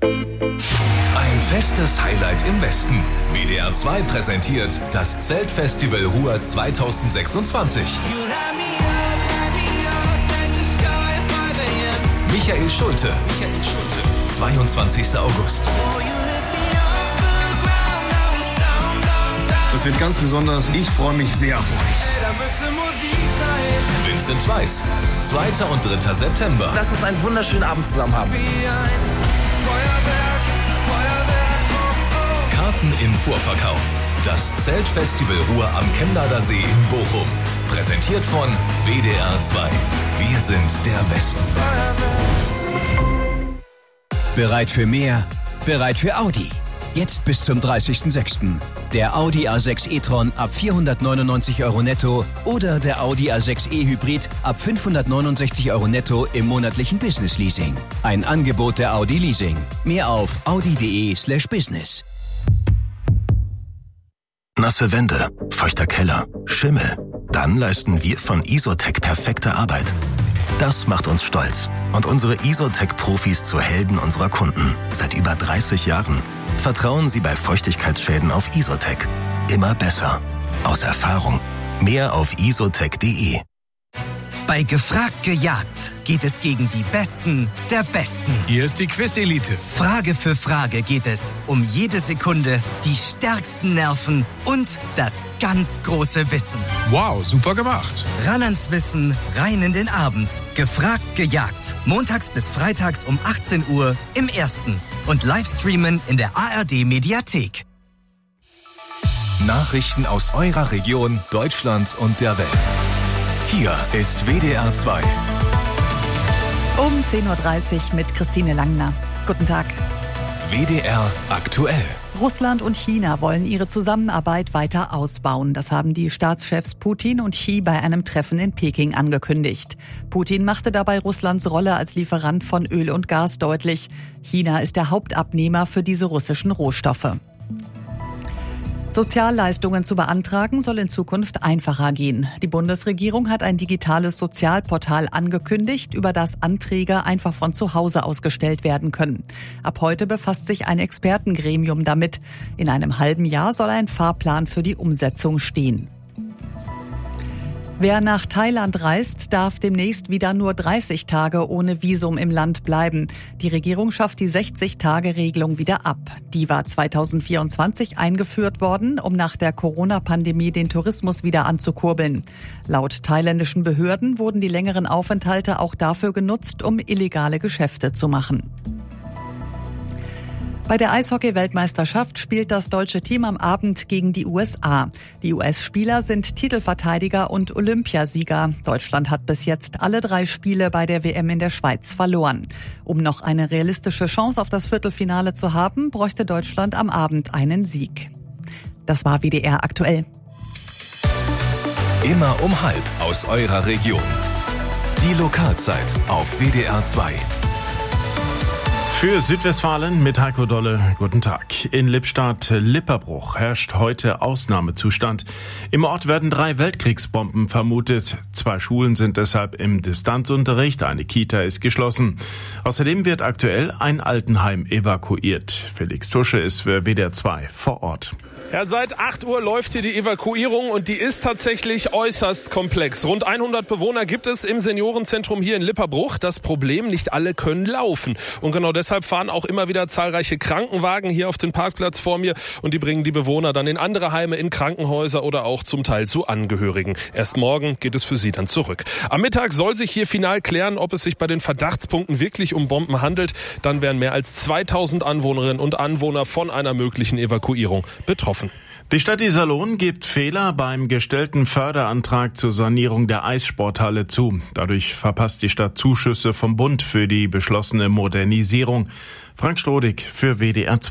Ein festes Highlight im Westen. WDR 2 präsentiert das Zeltfestival Ruhr 2026. Michael Schulte. 22. August. Das wird ganz besonders. Ich freue mich sehr auf euch. Vincent Weiss. 2. und 3. September. Lass uns einen wunderschönen Abend zusammen haben. Karten im Vorverkauf. Das Zeltfestival Ruhr am Chemnader See in Bochum. Präsentiert von WDR 2. Wir sind der Westen. Bereit für mehr? Bereit für Audi. Jetzt bis zum 30.06. Der Audi A6 e-tron ab 499 € netto oder der Audi A6 e-Hybrid ab 569 € netto im monatlichen Business-Leasing. Ein Angebot der Audi Leasing. Mehr auf audi.de/business. Nasse Wände, feuchter Keller, Schimmel. Dann leisten wir von Isotec perfekte Arbeit. Das macht uns stolz und unsere Isotec-Profis zu Helden unserer Kunden. Seit über 30 Jahren. Vertrauen Sie bei Feuchtigkeitsschäden auf Isotec. Immer besser. Aus Erfahrung. Mehr auf isotec.de. Bei Gefragt gejagt geht es gegen die Besten der Besten. Hier ist die Quiz-Elite. Frage für Frage geht es um jede Sekunde, die stärksten Nerven und das ganz große Wissen. Wow, super gemacht. Ran ans Wissen, rein in den Abend. Gefragt gejagt. Montags bis freitags um 18 Uhr im Ersten. Und Livestreamen in der ARD-Mediathek. Nachrichten aus eurer Region, Deutschland und der Welt. Hier ist WDR 2. Um 10.30 Uhr mit Christine Langner. Guten Tag. WDR aktuell. Russland und China wollen ihre Zusammenarbeit weiter ausbauen. Das haben die Staatschefs Putin und Xi bei einem Treffen in Peking angekündigt. Putin machte dabei Russlands Rolle als Lieferant von Öl und Gas deutlich. China ist der Hauptabnehmer für diese russischen Rohstoffe. Sozialleistungen zu beantragen soll in Zukunft einfacher gehen. Die Bundesregierung hat ein digitales Sozialportal angekündigt, über das Anträge einfach von zu Hause aus gestellt werden können. Ab heute befasst sich ein Expertengremium damit. In einem halben Jahr soll ein Fahrplan für die Umsetzung stehen. Wer nach Thailand reist, darf demnächst wieder nur 30 Tage ohne Visum im Land bleiben. Die Regierung schafft die 60-Tage-Regelung wieder ab. Die war 2024 eingeführt worden, um nach der Corona-Pandemie den Tourismus wieder anzukurbeln. Laut thailändischen Behörden wurden die längeren Aufenthalte auch dafür genutzt, um illegale Geschäfte zu machen. Bei der Eishockey-Weltmeisterschaft spielt das deutsche Team am Abend gegen die USA. Die US-Spieler sind Titelverteidiger und Olympiasieger. Deutschland hat bis jetzt alle 3 Spiele bei der WM in der Schweiz verloren. Um noch eine realistische Chance auf das Viertelfinale zu haben, bräuchte Deutschland am Abend einen Sieg. Das war WDR aktuell. Immer um 12:30 aus eurer Region. Die Lokalzeit auf WDR 2. Für Südwestfalen mit Heiko Dolle, guten Tag. In Lippstadt-Lipperbruch herrscht heute Ausnahmezustand. Im Ort werden 3 Weltkriegsbomben vermutet. 2 Schulen sind deshalb im Distanzunterricht, eine Kita ist geschlossen. Außerdem wird aktuell ein Altenheim evakuiert. Felix Tusche ist für WDR 2 vor Ort. Ja, seit 8 Uhr läuft hier die Evakuierung und die ist tatsächlich äußerst komplex. Rund 100 Bewohner gibt es im Seniorenzentrum hier in Lipperbruch. Das Problem, nicht alle können laufen. Und genau deshalb fahren auch immer wieder zahlreiche Krankenwagen hier auf den Parkplatz vor mir. Und die bringen die Bewohner dann in andere Heime, in Krankenhäuser oder auch zum Teil zu Angehörigen. Erst morgen geht es für sie dann zurück. Am Mittag soll sich hier final klären, ob es sich bei den Verdachtspunkten wirklich um Bomben handelt. Dann wären mehr als 2000 Anwohnerinnen und Anwohner von einer möglichen Evakuierung betroffen. Die Stadt Iserlohn gibt Fehler beim gestellten Förderantrag zur Sanierung der Eissporthalle zu. Dadurch verpasst die Stadt Zuschüsse vom Bund für die beschlossene Modernisierung. Frank Strodig für WDR 2.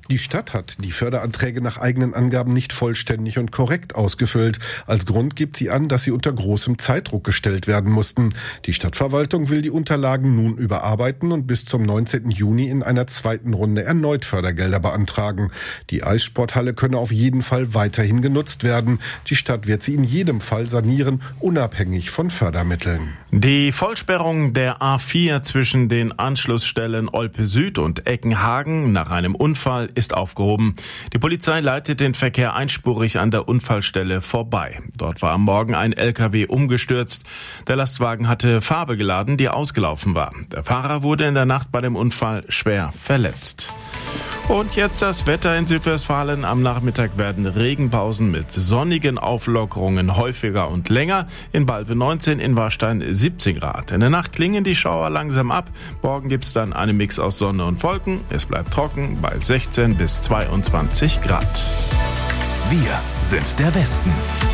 Die Stadt hat die Förderanträge nach eigenen Angaben nicht vollständig und korrekt ausgefüllt. Als Grund gibt sie an, dass sie unter großem Zeitdruck gestellt werden mussten. Die Stadtverwaltung will die Unterlagen nun überarbeiten und bis zum 19. Juni in einer zweiten Runde erneut Fördergelder beantragen. Die Eissporthalle könne auf jeden Fall weiterhin genutzt werden. Die Stadt wird sie in jedem Fall sanieren, unabhängig von Fördermitteln. Die Vollsperrung der A4 zwischen den Anschlussstellen Olpe Süd und Eckenhagen nach einem Unfall ist aufgehoben. Die Polizei leitet den Verkehr einspurig an der Unfallstelle vorbei. Dort war am Morgen ein LKW umgestürzt. Der Lastwagen hatte Farbe geladen, die ausgelaufen war. Der Fahrer wurde in der Nacht bei dem Unfall schwer verletzt. Und jetzt das Wetter in Südwestfalen. Am Nachmittag werden Regenpausen mit sonnigen Auflockerungen häufiger und länger. In Balve 19, in Warstein 17 Grad. In der Nacht klingen die Schauer langsam ab. Morgen gibt's dann einen Mix aus Sonne und Wolken. Es bleibt trocken bei 16 bis 22 Grad. Wir sind der Westen.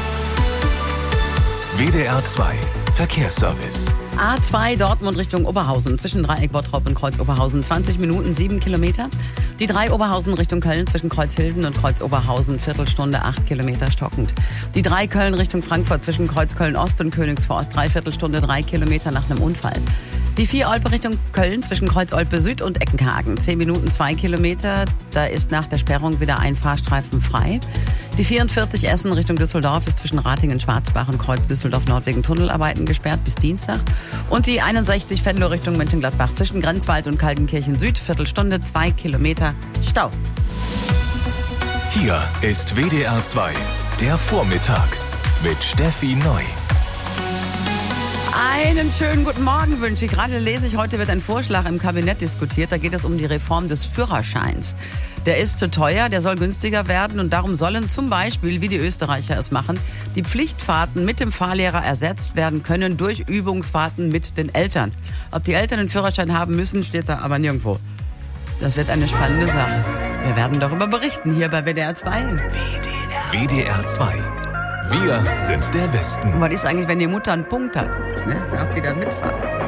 WDR 2 Verkehrsservice. A2 Dortmund Richtung Oberhausen, zwischen Dreieck Bottrop und Kreuz Oberhausen, 20 Minuten, 7 Kilometer. Die 3 Oberhausen Richtung Köln, zwischen Kreuzhilden und Kreuz Oberhausen, Viertelstunde, 8 Kilometer stockend. Die 3 Köln Richtung Frankfurt, zwischen Kreuz Köln Ost und Königsforst, Dreiviertelstunde, 3 Kilometer nach einem Unfall. Die 4 Olpe Richtung Köln, zwischen Kreuz Olpe Süd und Eckenhagen, 10 Minuten, 2 Kilometer. Da ist nach der Sperrung wieder ein Fahrstreifen frei. Die 44 Essen Richtung Düsseldorf ist zwischen Ratingen-Schwarzbach und Kreuz Düsseldorf-Nord wegen Tunnelarbeiten gesperrt bis Dienstag. Und die 61 Venlo Richtung Mönchengladbach zwischen Grenzwald und Kaltenkirchen Süd, Viertelstunde, 2 Kilometer Stau. Hier ist WDR 2, der Vormittag mit Steffi Neu. Einen schönen guten Morgen wünsche ich. Gerade lese ich, heute wird ein Vorschlag im Kabinett diskutiert. Da geht es um die Reform des Führerscheins. Der ist zu teuer, der soll günstiger werden und darum sollen zum Beispiel, wie die Österreicher es machen, die Pflichtfahrten mit dem Fahrlehrer ersetzt werden können durch Übungsfahrten mit den Eltern. Ob die Eltern einen Führerschein haben müssen, steht da aber nirgendwo. Das wird eine spannende Sache. Wir werden darüber berichten hier bei WDR 2. WDR 2. Wir sind der Westen. Und was ist eigentlich, wenn die Mutter einen Punkt hat? Ne? Darf die dann mitfahren?